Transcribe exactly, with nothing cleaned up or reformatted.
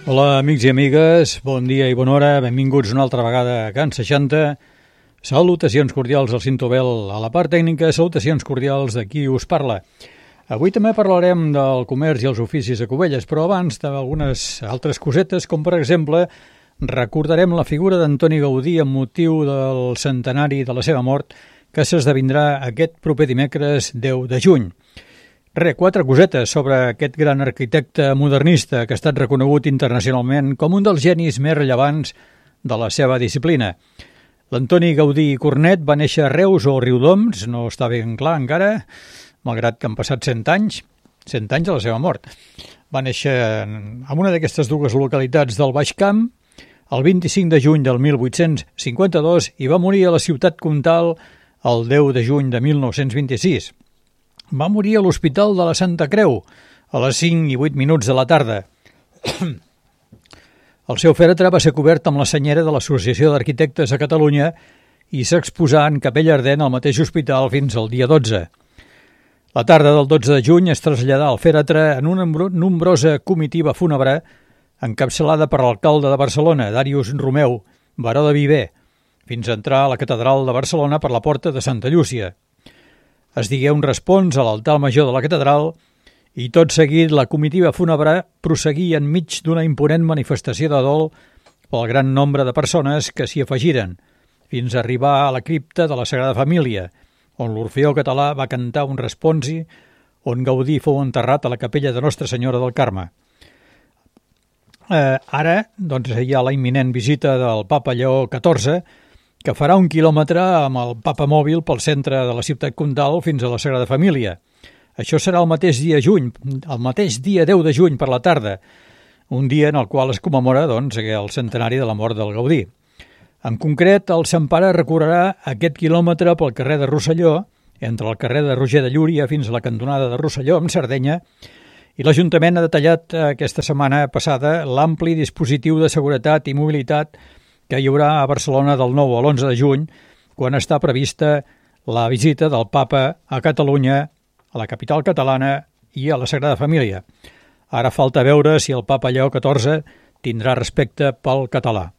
Hola, amics i amigues, bon dia i bona hora, benvinguts una altra vegada a Can seixanta. Salutacions cordials al Cintobel, a la part tècnica, salutacions cordials de qui us parla. Avui també parlarem del comerç i els oficis a Cubelles, però abans d'algunes altres cosetes, com per exemple, recordarem la figura d'Antoni Gaudí amb motiu del centenari de la seva mort, que s'esdevindrà aquest proper dimecres deu de juny. Re, quatre cosetes sobre aquest gran arquitecte modernista que ha estat reconegut internacionalment com un dels genis més rellevants de la seva disciplina. L'Antoni Gaudí Cornet va néixer a Reus o Riudoms, no està ben clar encara, malgrat que han passat cent anys, cent anys de la seva mort. Va néixer en una d'aquestes dues localitats del Baix Camp el vint-i-cinc de juny del mil vuit-cents cinquanta-dos i va morir a la ciutat comtal el deu de juny de mil nou-cents vint-i-sis. Va morir a l'Hospital de la Santa Creu a les cinc i vuit minuts de la tarda. El seu fèretre va ser cobert amb la senyera de l'Associació d'Arquitectes a Catalunya i s'exposà en capella ardent al mateix hospital fins al dia dotze. La tarda del dotze de juny es traslladà el fèretre en una nombrosa comitiva fúnebre encapçalada per l'alcalde de Barcelona, Darius Romeu, baró de Viver, fins a entrar a la catedral de Barcelona per la porta de Santa Llúcia. Es digué un respons a l'altar major de la catedral i tot seguit la comitiva fúnebre prosseguí enmig d'una imponent manifestació de dol pel gran nombre de persones que s'hi afegiren, fins a arribar a la cripta de la Sagrada Família, on l'Orfeó Català va cantar un responsi on Gaudí fou enterrat a la capella de Nostra Senyora del Carme. Eh, ara doncs, hi ha la imminent visita del papa Lleó catorze, que farà un quilòmetre amb el papa mòbil pel centre de la ciutat comtal fins a la Sagrada Família. Això serà el mateix dia juny, el mateix dia deu de juny per la tarda, un dia en el qual es commemora doncs, el centenari de la mort del Gaudí. En concret, el Sant Pare recorrerà aquest quilòmetre pel carrer de Rosselló, entre el carrer de Roger de Llúria fins a la cantonada de Rosselló amb Sardenya, i l'Ajuntament ha detallat aquesta setmana passada l'ampli dispositiu de seguretat i mobilitat que hi haurà a Barcelona del nou a l'onze de juny, quan està prevista la visita del papa a Catalunya, a la capital catalana i a la Sagrada Família. Ara falta veure si el papa Lleó catorze tindrà respecte pel català.